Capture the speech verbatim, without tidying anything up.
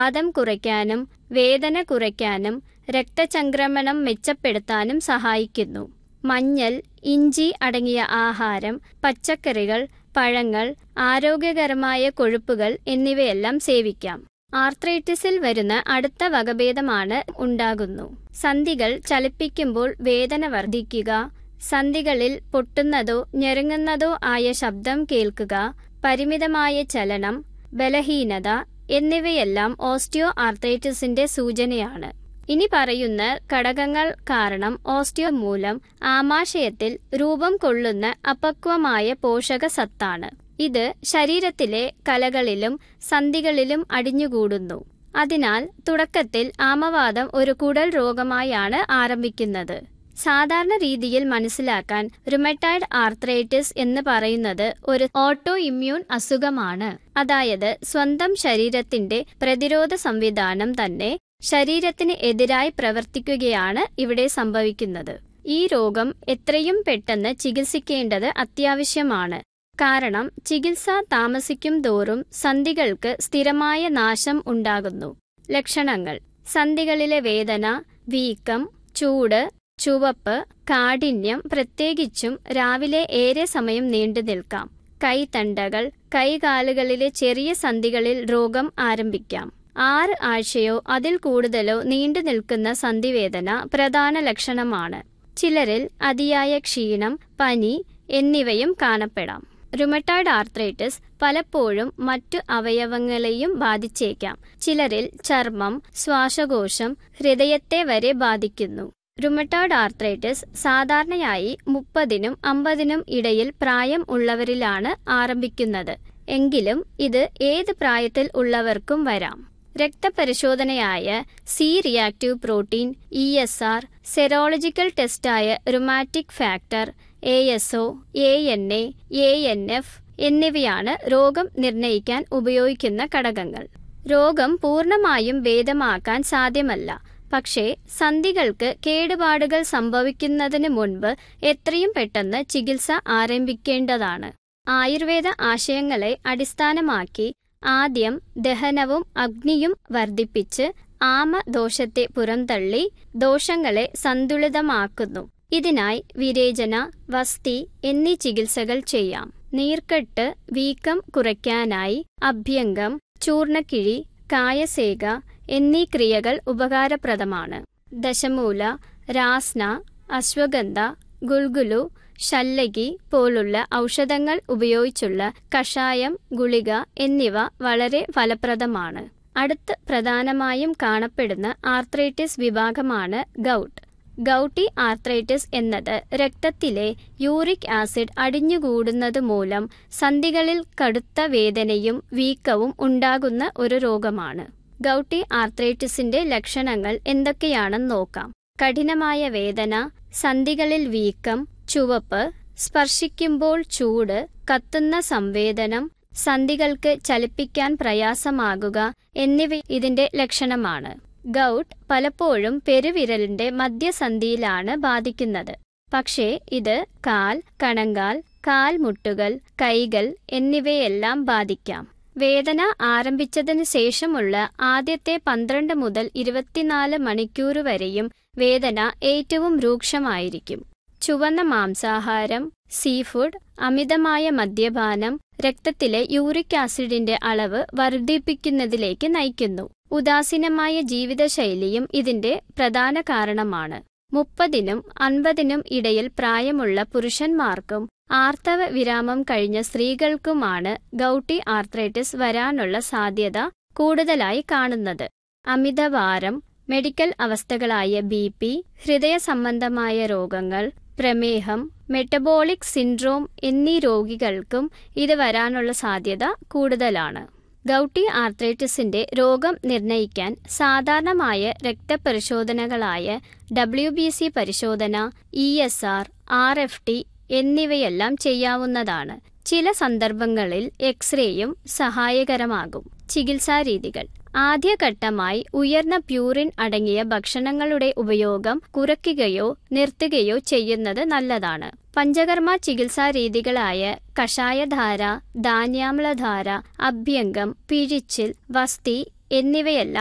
വാതം കുറയ്ക്കാനും വേദന കുറയ്ക്കാനും രക്തചംക്രമണം മെച്ചപ്പെടുത്താനും സഹായിക്കുന്നു. മഞ്ഞൾ, ഇഞ്ചി അടങ്ങിയ ആഹാരം, പച്ചക്കറികൾ, പഴങ്ങൾ, ആരോഗ്യകരമായ കൊഴുപ്പുകൾ എന്നിവയെല്ലാം സേവിക്കാം. ആർത്രൈറ്റിസിൽ വരുന്ന അടുത്ത വകഭേദമാണ് ഉണ്ടാകുന്നു. സന്ധികൾ ചലിപ്പിക്കുമ്പോൾ വേദന വർദ്ധിക്കുക, സന്ധികളിൽ പൊട്ടുന്നതോ ഞെരുങ്ങുന്നതോ ആയ ശബ്ദം കേൾക്കുക, പരിമിതമായ ചലനം, ബലഹീനത എന്നിവയെല്ലാം ഓസ്റ്റിയോ ആർത്രൈറ്റിസിന്റെ സൂചനയാണ്. ഇനി പറയുന്ന ഘടകങ്ങൾ കാരണം ഓസ്റ്റിയോ മൂലം ആമാശയത്തിൽ രൂപം കൊള്ളുന്ന അപക്വമായ പോഷക സത്താണ്. ഇത് ശരീരത്തിലെ കലകളിലും സന്ധികളിലും അടിഞ്ഞുകൂടുന്നു. അതിനാൽ തുടക്കത്തിൽ ആമവാതം ഒരു കുടൽ രോഗമായാണ് ആരംഭിക്കുന്നത്. സാധാരണ രീതിയിൽ മനസ്സിലാക്കാൻ റുമറ്റോയ്ഡ് ആർത്രൈറ്റിസ് എന്ന് പറയുന്നത് ഒരു ഓട്ടോ ഇമ്മ്യൂൺ അസുഖമാണ്. അതായത് സ്വന്തം ശരീരത്തിന്റെ പ്രതിരോധ സംവിധാനം തന്നെ ശരീരത്തിന് എതിരായി പ്രവർത്തിക്കുകയാണ് ഇവിടെ സംഭവിക്കുന്നത്. ഈ രോഗം എത്രയും പെട്ടെന്ന് ചികിത്സിക്കേണ്ടത് അത്യാവശ്യമാണ്. കാരണം ചികിത്സ താമസിക്കും തോറും സന്ധികൾക്ക് സ്ഥിരമായ നാശം ഉണ്ടാകുന്നു. ലക്ഷണങ്ങൾ: സന്ധികളിലെ വേദന, വീക്കം, ചൂട്, ചുവപ്പ്, കാഠിന്യം, പ്രത്യേകിച്ചും രാവിലെ ഏറെ സമയം നീണ്ടു നിൽക്കാം. കൈത്തണ്ടകൾ, കൈകാലുകളിലെ ചെറിയ സന്ധികളിൽ രോഗം ആരംഭിക്കാം. ആറ് ആഴ്ചയോ അതിൽ കൂടുതലോ നീണ്ടു നിൽക്കുന്ന സന്ധിവേദന പ്രധാന ലക്ഷണമാണ്. ചിലരിൽ അതിയായ ക്ഷീണം, പനി എന്നിവയും കാണപ്പെടാം. റുമറ്റോയ്ഡ് ആർത്രൈറ്റിസ് പലപ്പോഴും മറ്റു അവയവങ്ങളെയും ബാധിച്ചേക്കാം. ചിലരിൽ ചർമ്മം, ശ്വാസകോശം, ഹൃദയത്തെ വരെ ബാധിക്കുന്നു. റുമറ്റോയ്ഡ് ആർത്രൈറ്റിസ് സാധാരണയായി മുപ്പതിനും അമ്പതിനും ഇടയിൽ പ്രായം ഉള്ളവരിലാണ് ആരംഭിക്കുന്നത്. എങ്കിലും ഇത് ഏത് പ്രായത്തിൽ ഉള്ളവർക്കും വരാം. രക്തപരിശോധനയായ C reactive protein, E S R, serological ടെസ്റ്റായ rheumatic factor, A S O, A N A, A N F എന്നിവയാണ് രോഗം നിർണയിക്കാൻ ഉപയോഗിക്കുന്ന ഘടകങ്ങൾ. രോഗം പൂർണ്ണമായും ഭേദമാക്കാൻ സാധ്യമല്ല. പക്ഷേ സന്ധികൾക്ക് കേടുപാടുകൾ സംഭവിക്കുന്നതിന് മുൻപ് എത്രയും പെട്ടെന്ന് ചികിത്സ ആരംഭിക്കേണ്ടതാണ്. ആയുർവേദ ആശയങ്ങളെ അടിസ്ഥാനമാക്കി ആദ്യം ദഹനവും അഗ്നിയും വർദ്ധിപ്പിച്ച് ആമദോഷത്തെ പുറന്തള്ളി ദോഷങ്ങളെ സന്തുലിതമാക്കുന്നു. ഇതിനായി വിരേചന, വസ്തി എന്നീ ചികിത്സകൾ ചെയ്യാം. നീർക്കെട്ട്, വീക്കം കുറയ്ക്കാനായി അഭ്യംഗം, ചൂർണക്കിഴി, കായസേക എന്നീ ക്രിയകൾ ഉപകാരപ്രദമാണ്. ദശമൂല, രാസ്ന, അശ്വഗന്ധ, ഗുൽഗുലു, ശല്ലകി പോലുള്ള ഔഷധങ്ങൾ ഉപയോഗിച്ചുള്ള കഷായം, ഗുളിക എന്നിവ വളരെ ഫലപ്രദമാണ്. അടുത്ത് പ്രധാനമായും കാണപ്പെടുന്ന ആർത്രൈറ്റിസ് വിഭാഗമാണ് ഗൗട്ട്. ഗൗട്ടി ആർത്രൈറ്റിസ് എന്നത് രക്തത്തിലെ യൂറിക് ആസിഡ് അടിഞ്ഞുകൂടുന്നത് മൂലം സന്ധികളിൽ കടുത്ത വേദനയും വീക്കവും ഉണ്ടാകുന്ന ഒരു രോഗമാണ്. ഗൗട്ടി ആർത്രൈറ്റിസിന്റെ ലക്ഷണങ്ങൾ എന്തൊക്കെയാണെന്ന് നോക്കാം. കഠിനമായ വേദന, സന്ധികളിൽ വീക്കം, ചുവപ്പ്, സ്പർശിക്കുമ്പോൾ ചൂട്, കത്തുന്ന സംവേദനം, സന്ധികൾക്ക് ചലിപ്പിക്കാൻ പ്രയാസമാകുക എന്നിവ ഇതിന്റെ ലക്ഷണമാണ്. ഗൗട്ട് പലപ്പോഴും പെരുവിരലിന്റെ മധ്യസന്ധിയിലാണ് ബാധിക്കുന്നത്. പക്ഷേ ഇത് കാൽ, കണങ്കാൽ, കാൽമുട്ടുകൾ, കൈകൾ എന്നിവയെല്ലാം ബാധിക്കാം. വേദന ആരംഭിച്ചതിന് ശേഷമുള്ള ആദ്യത്തെ പന്ത്രണ്ട് മുതൽ ഇരുപത്തിനാല് മണിക്കൂർ വരെയും വേദന ഏറ്റവും രൂക്ഷമായിരിക്കും. ചുവന്ന മാംസാഹാരം, സീഫുഡ്, അമിതമായ മദ്യപാനം രക്തത്തിലെ യൂറിക് ആസിഡിന്റെ അളവ് വർദ്ധിപ്പിക്കുന്നതിലേക്ക് നയിക്കുന്നു. ഉദാസീനമായ ജീവിതശൈലിയും ഇതിന്റെ പ്രധാന കാരണമാണ്. മുപ്പതിനും അൻപതിനും ഇടയിൽ പ്രായമുള്ള പുരുഷന്മാർക്കും ആർത്തവ വിരാമം കഴിഞ്ഞ സ്ത്രീകൾക്കുമാണ് ഗൗട്ടി ആർത്രൈറ്റിസ് വരാനുള്ള സാധ്യത കൂടുതലായി കാണുന്നത്. അമിതഭാരം, മെഡിക്കൽ അവസ്ഥകളായ ബി പി, ഹൃദയ സംബന്ധമായ രോഗങ്ങൾ, പ്രമേഹം, മെറ്റബോളിക് സിൻഡ്രോം എന്നീ രോഗികൾക്കും ഇത് വരാനുള്ള സാധ്യത കൂടുതലാണ്. ഗൗട്ടി ആർത്രൈറ്റിസിന്റെ രോഗം നിർണയിക്കാൻ സാധാരണമായ രക്തപരിശോധനകളായ ഡബ്ല്യു ബി സി പരിശോധന, E S R, R F T എന്നിവയെല്ലാം ചെയ്യാവുന്നതാണ്. ചില സന്ദർഭങ്ങളിൽ എക്സ്റേയും സഹായകരമാകും. ചികിത്സാരീതികൾ: ആദ്യഘട്ടമായി ഉയർന്ന പ്യൂറിൻ അടങ്ങിയ ഭക്ഷണങ്ങളുടെ ഉപയോഗം കുറയ്ക്കുകയോ നിർത്തുകയോ ചെയ്യുന്നത് നല്ലതാണ്. പഞ്ചകർമ്മ ചികിത്സാരീതികളായ കഷായധാര, ധാന്യാമ്ലധാര, അഭ്യംഗം, പിഴിച്ചിൽ, വസ്തി എന്നിവയെല്ലാം